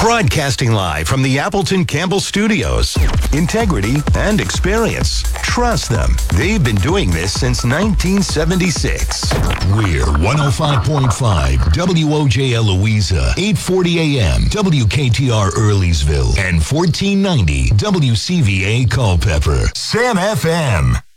Broadcasting live from the Appleton Campbell Studios. Integrity and experience. Trust them. They've been doing this since 1976. We're 105.5 WOJL Louisa, 840 AM, WKTR Earleysville, and 1490 WCVA Culpeper. Sam FM.